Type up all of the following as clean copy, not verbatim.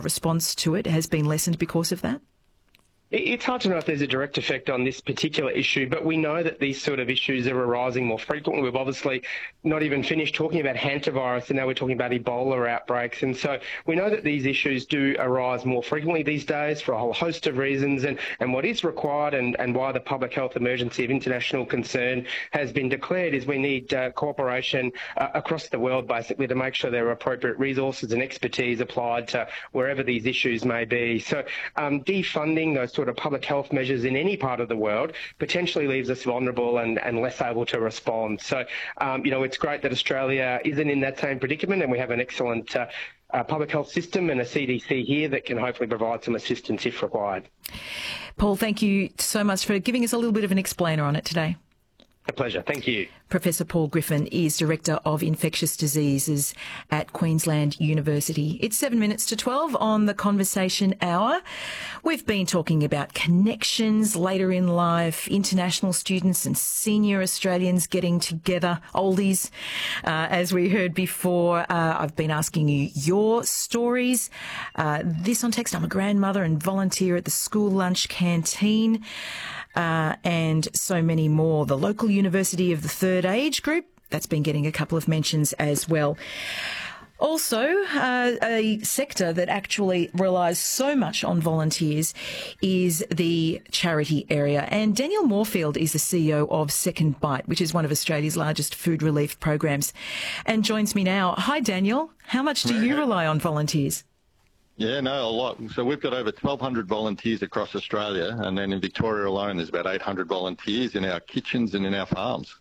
response to it has been lessened because of that? It's hard to know if there's a direct effect on this particular issue, but we know that these sort of issues are arising more frequently. We've obviously not even finished talking about hantavirus, and now we're talking about Ebola outbreaks. And so we know that these issues do arise more frequently these days for a whole host of reasons. And what is required and why the public health emergency of international concern has been declared is we need cooperation across the world, basically, to make sure there are appropriate resources and expertise applied to wherever these issues may be. So defunding those sort of public health measures in any part of the world potentially leaves us vulnerable and less able to respond. So, it's great that Australia isn't in that same predicament, and we have an excellent public health system and a CDC here that can hopefully provide some assistance if required. Paul, thank you so much for giving us a little bit of an explainer on it today. A pleasure. Thank you. Professor Paul Griffin is Director of Infectious Diseases at Queensland University. It's 7 minutes to 12 on the Conversation Hour. We've been talking about connections later in life, international students and senior Australians getting together, oldies, as we heard before. I've been asking you your stories. This on text, I'm a grandmother and volunteer at the school lunch canteen. And so many more. The local university of the third age group, that's been getting a couple of mentions as well. Also, a sector that actually relies so much on volunteers is the charity area. And Daniel Moorfield is the CEO of Second Bite, which is one of Australia's largest food relief programs, and joins me now. Hi, Daniel. How much do you rely on volunteers? Yeah, no, a lot. So we've got over 1,200 volunteers across Australia, and then in Victoria alone there's about 800 volunteers in our kitchens and in our farms.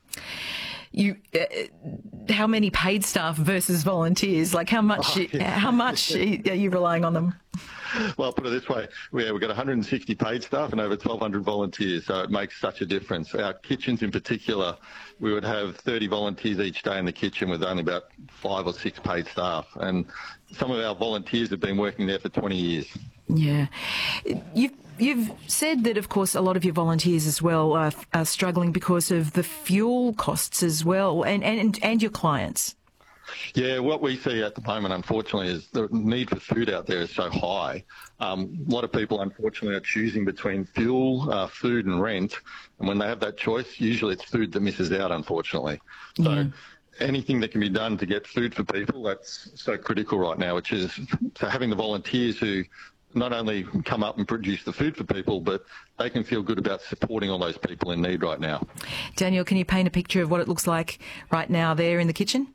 How many paid staff versus volunteers? Like how much are you relying on them? Well, put it this way, we've got 160 paid staff and over 1,200 volunteers, so it makes such a difference. Our kitchens in particular, we would have 30 volunteers each day in the kitchen with only about 5 or 6 paid staff. And some of our volunteers have been working there for 20 years. Yeah. You've said that, of course, a lot of your volunteers as well are struggling because of the fuel costs as well and your clients. Yeah, what we see at the moment, unfortunately, is the need for food out there is so high. A lot of people, unfortunately, are choosing between fuel, food and rent. And when they have that choice, usually it's food that misses out, unfortunately. So anything that can be done to get food for people, that's so critical right now, which is so having the volunteers who not only come up and produce the food for people, but they can feel good about supporting all those people in need right now. Daniel, can you paint a picture of what it looks like right now there in the kitchen?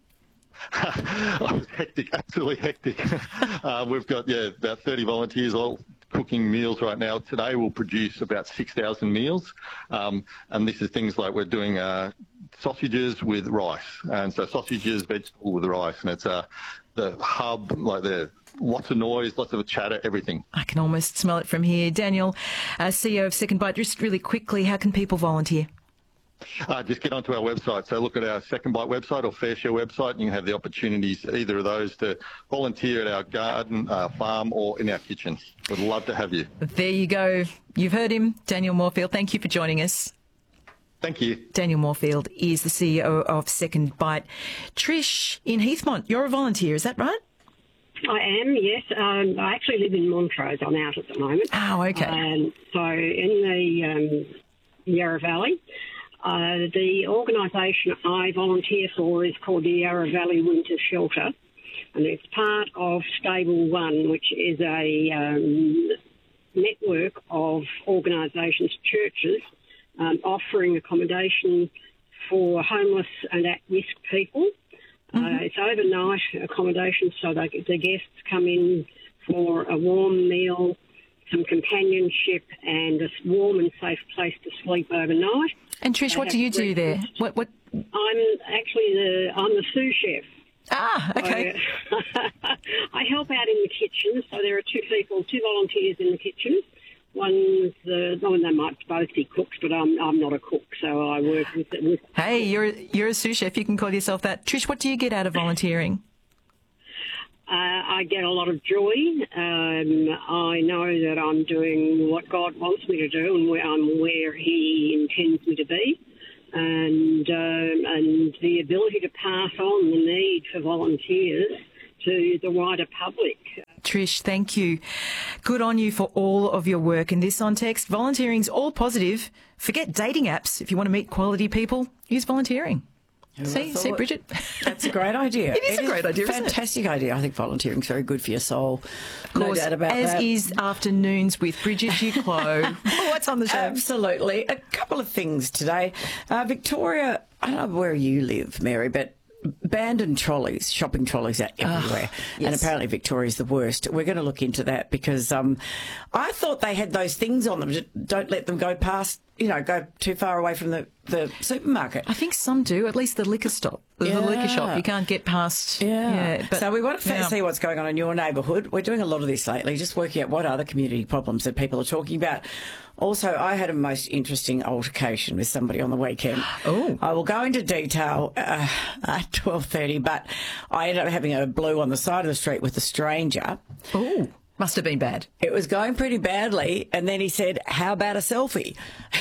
Hectic, absolutely hectic. We've got, about 30 volunteers all cooking meals right now. Today we'll produce about 6,000 meals. And this is things like we're doing sausages with rice. And so sausages, vegetable with rice. And it's the hub, like lots of noise, lots of chatter, everything. I can almost smell it from here. Daniel, CEO of Second Bite, just really quickly, how can people volunteer? Just get onto our website. So look at our Second Bite website or FareShare website, and you can have the opportunities, either of those, to volunteer at our garden, farm, or in our kitchen. We'd love to have you. There you go. You've heard him, Daniel Moorfield. Thank you for joining us. Thank you. Daniel Moorfield is the CEO of Second Bite. Trish in Heathmont, you're a volunteer, is that right? I am, yes. I actually live in Montrose. I'm out at the moment. Oh, okay. So in the Yarra Valley. The organisation I volunteer for is called the Yarra Valley Winter Shelter, and it's part of Stable One, which is a network of organisations, churches, offering accommodation for homeless and at-risk people. It's overnight accommodation, so the guests come in for a warm meal, some companionship, and a warm and safe place to sleep overnight. And Trish, what do you do there? What? I'm the sous chef. Ah, okay. So, I help out in the kitchen. So there are two volunteers in the kitchen. One's they might both be cooks, but I'm not a cook, so I work with. Hey, you're a sous chef. You can call yourself that. Trish, what do you get out of volunteering? I get a lot of joy. I know that I'm doing what God wants me to do, and I'm where He intends me to be, and the ability to pass on the need for volunteers to the wider public. Trish, thank you. Good on you for all of your work. And this on text, volunteering's all positive. Forget dating apps. If you want to meet quality people, use volunteering. See, Bridget? That's a great idea. It is a great idea, isn't it? Fantastic idea. I think volunteering's very good for your soul. Of course, no doubt about as that. is Afternoons with Bridget Duclos. What's on the show? Absolutely. A couple of things today. Victoria, I don't know where you live, Mary, but abandoned trolleys, shopping trolleys are everywhere. Yes. And apparently Victoria's the worst. We're going to look into that because I thought they had those things on them. Don't let them go past, go too far away from the supermarket. I think some do, at least the liquor stop. The liquor shop, you can't get past. But so we want to see what's going on in your neighbourhood. We're doing a lot of this lately, just working out what other community problems that people are talking about. Also, I had a most interesting altercation with somebody on the weekend. Oh. I will go into detail at 12:30, but I ended up having a blue on the side of the street with a stranger. Oh, must have been bad. It was going pretty badly, and then he said, "How about a selfie?"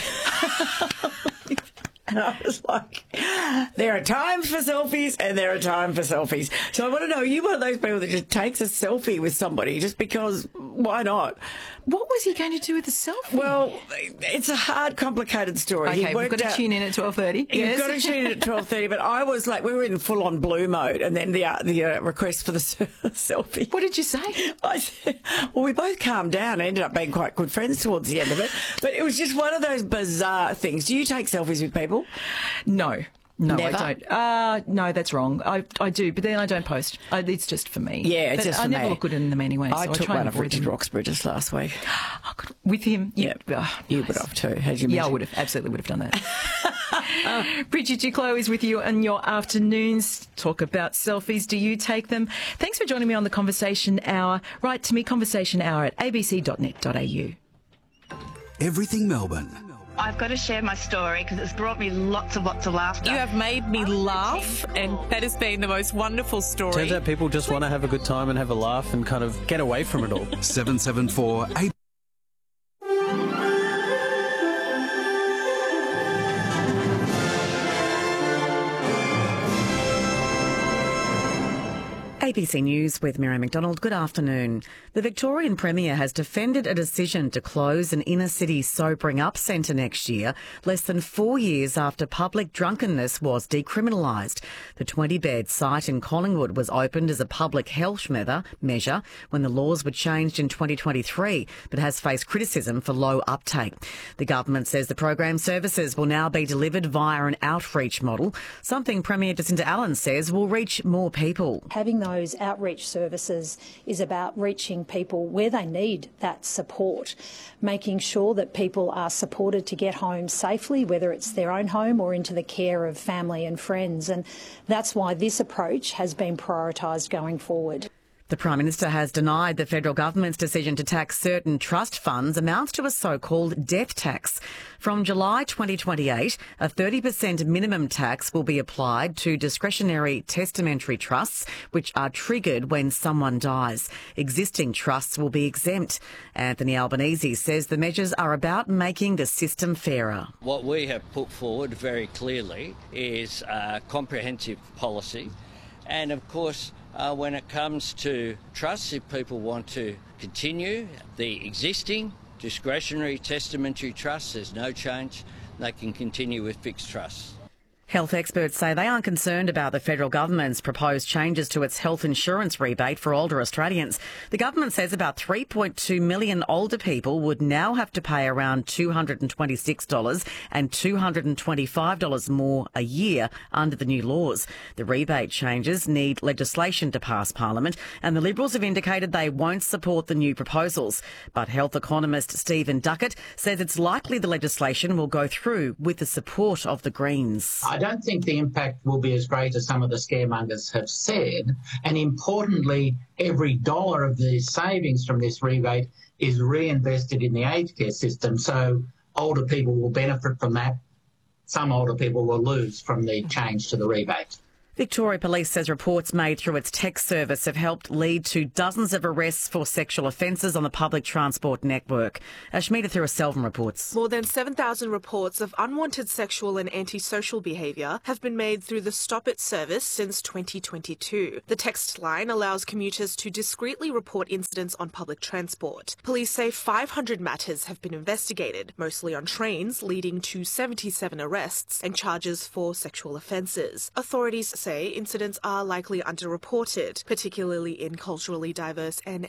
And I was like, there are times for selfies and there are times for selfies. So I want to know, are you one of those people that just takes a selfie with somebody just because, why not? What was he going to do with the selfie? Well, it's a hard, complicated story. Okay, we've got to tune in at 12:30. You've got to tune in at 12:30, but I was like, we were in full-on blue mode, and then the request for the selfie. What did you say? I said, well, we both calmed down. I ended up being quite good friends towards the end of it, but it was just one of those bizarre things. Do you take selfies with people? No. No, Never? I don't. No, that's wrong. I do, but then I don't post. It's just for me. Yeah, it's but just for I never me. look good in them anyway. I so took try one and of avoid Richard them. Roxburgh just last week. Oh, God. With him? Yeah. You would have too, had you met Yeah, I him? would have. Absolutely would have done that. Bridget Duclos is with you on your afternoons. Talk about selfies. Do you take them? Thanks for joining me on the Conversation Hour. Write to me, conversationhour@abc.net.au. Everything Melbourne. I've got to share my story because it's brought me lots of laughter. You have made me laugh, and that has been the most wonderful story. Turns out people just want to have a good time and have a laugh and kind of get away from it all. 774 8. ABC News with Mary McDonald. Good afternoon. The Victorian Premier has defended a decision to close an inner-city sobering up centre next year, less than 4 years after public drunkenness was decriminalised. The 20-bed site in Collingwood was opened as a public health measure when the laws were changed in 2023, but has faced criticism for low uptake. The government says the program services will now be delivered via an outreach model, something Premier Jacinta Allen says will reach more people. Having those outreach services is about reaching people where they need that support, making sure that people are supported to get home safely, whether it's their own home or into the care of family and friends. And that's why this approach has been prioritised going forward. The Prime Minister has denied the federal government's decision to tax certain trust funds amounts to a so-called death tax. From July 2028, a 30% minimum tax will be applied to discretionary testamentary trusts, which are triggered when someone dies. Existing trusts will be exempt. Anthony Albanese says the measures are about making the system fairer. What we have put forward very clearly is a comprehensive policy, and of course when it comes to trusts, if people want to continue the existing discretionary testamentary trusts, there's no change. They can continue with fixed trusts. Health experts say they aren't concerned about the federal government's proposed changes to its health insurance rebate for older Australians. The government says about 3.2 million older people would now have to pay around $226 and $225 more a year under the new laws. The rebate changes need legislation to pass Parliament, and the Liberals have indicated they won't support the new proposals. But health economist Stephen Duckett says it's likely the legislation will go through with the support of the Greens. I don't think the impact will be as great as some of the scaremongers have said. And importantly, every dollar of the savings from this rebate is reinvested in the aged care system. So older people will benefit from that. Some older people will lose from the change to the rebate. Victoria Police says reports made through its text service have helped lead to dozens of arrests for sexual offences on the public transport network. Ashmita Thiraselvan reports. More than 7,000 reports of unwanted sexual and antisocial behaviour have been made through the Stop It service since 2022. The text line allows commuters to discreetly report incidents on public transport. Police say 500 matters have been investigated, mostly on trains, leading to 77 arrests and charges for sexual offences. Authorities say incidents are likely underreported, particularly in culturally diverse and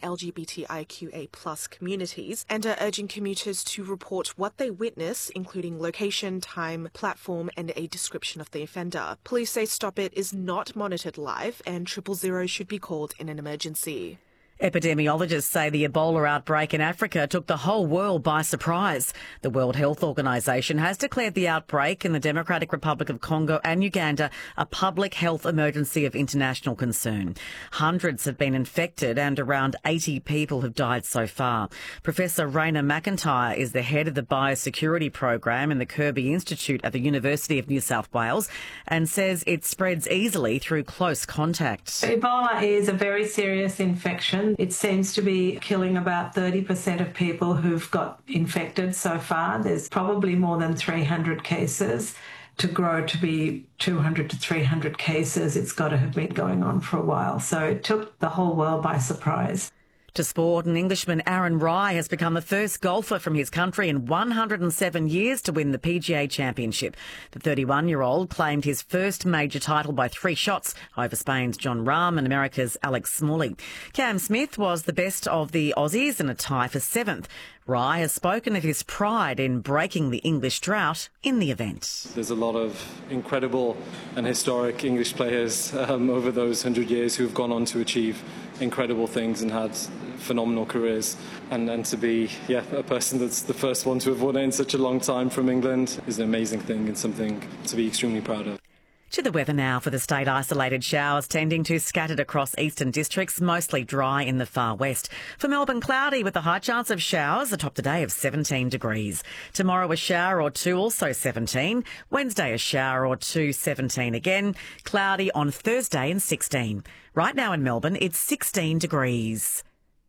LGBTIQA+ communities, and are urging commuters to report what they witness, including location, time, platform, and a description of the offender. Police say Stop It is not monitored live and 000 should be called in an emergency. Epidemiologists say the Ebola outbreak in Africa took the whole world by surprise. The World Health Organization has declared the outbreak in the Democratic Republic of Congo and Uganda a public health emergency of international concern. Hundreds have been infected and around 80 people have died so far. Professor Raina McIntyre is the head of the biosecurity program in the Kirby Institute at the University of New South Wales and says it spreads easily through close contact. Ebola is a very serious infection. It seems to be killing about 30% of people who've got infected so far. There's probably more than 300 cases. To grow to be 200 to 300 cases, it's got to have been going on for a while. So it took the whole world by surprise. To sport, and Englishman Aaron Rai has become the first golfer from his country in 107 years to win the PGA Championship. The 31-year-old claimed his first major title by 3 shots over Spain's Jon Rahm and America's Alex Smalley. Cam Smith was the best of the Aussies in a tie for 7th. Rai has spoken of his pride in breaking the English drought in the event. There's a lot of incredible and historic English players over those 100 years who have gone on to achieve incredible things and had phenomenal careers. And to be a person that's the first one to have won it in such a long time from England is an amazing thing and something to be extremely proud of. To the weather now for the state. Isolated showers tending to scattered across eastern districts, mostly dry in the far west. For Melbourne, cloudy with a high chance of showers, a top today of 17 degrees. Tomorrow a shower or 2, also 17. Wednesday a shower or 2, 17 again. Cloudy on Thursday and 16. Right now in Melbourne it's 16 degrees.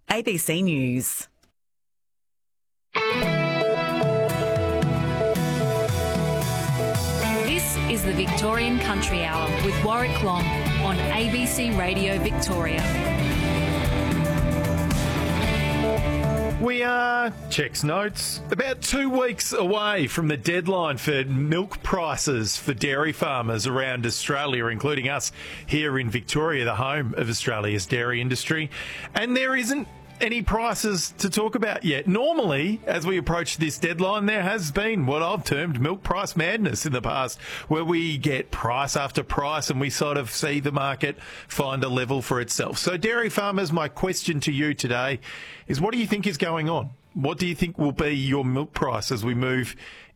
ABC News. This is the Victorian Country Hour with Warwick Long on ABC Radio Victoria. We are, checks notes, about 2 weeks away from the deadline for milk prices for dairy farmers around Australia, including us here in Victoria, the home of Australia's dairy industry. And there isn't any prices to talk about yet. Normally, as we approach this deadline, there has been what I've termed milk price madness in the past, where we get price after price and we sort of see the market find a level for itself. So dairy farmers, my question to you today is, what do you think is going on? What do you think will be your milk price as we move